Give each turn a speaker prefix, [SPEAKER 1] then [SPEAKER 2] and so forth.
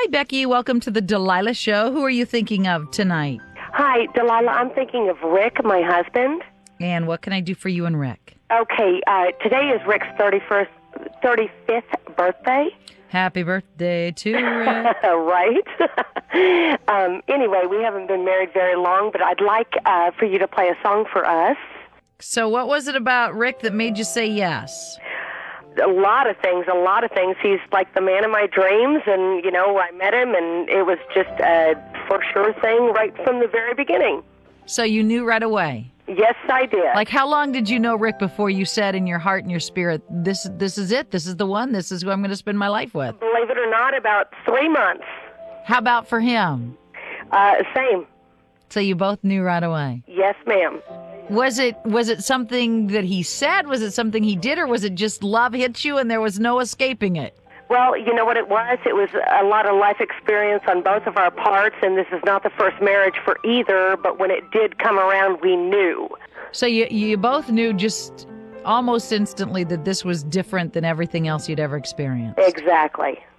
[SPEAKER 1] Hi, Becky. Welcome to the Delilah Show. Who are you thinking of tonight?
[SPEAKER 2] Hi, Delilah. I'm thinking of Rick, my husband.
[SPEAKER 1] And what can I do for you and Rick?
[SPEAKER 2] Okay, today is Rick's 35th birthday.
[SPEAKER 1] Happy birthday to Rick.
[SPEAKER 2] Right? Anyway, we haven't been married very long, but I'd like for you to play a song for us.
[SPEAKER 1] So what was it about Rick that made you say yes?
[SPEAKER 2] A lot of things. He's like the man of my dreams, and, I met him, and it was just a for sure thing right from the very beginning.
[SPEAKER 1] So you knew right away?
[SPEAKER 2] Yes, I did.
[SPEAKER 1] Like, how long did you know Rick before you said in your heart and your spirit, this is it, this is the one, this is who I'm going to spend my life with?
[SPEAKER 2] Believe it or not, about 3 months.
[SPEAKER 1] How about for him?
[SPEAKER 2] Same.
[SPEAKER 1] So you both knew right away?
[SPEAKER 2] Yes, ma'am.
[SPEAKER 1] Was it something that he said? Was it something he did? Or was it just love hit you and there was no escaping it?
[SPEAKER 2] Well, you know what it was? It was a lot of life experience on both of our parts, and this is not the first marriage for either, but when it did come around, we knew.
[SPEAKER 1] So you both knew just almost instantly that this was different than everything else you'd ever experienced?
[SPEAKER 2] Exactly.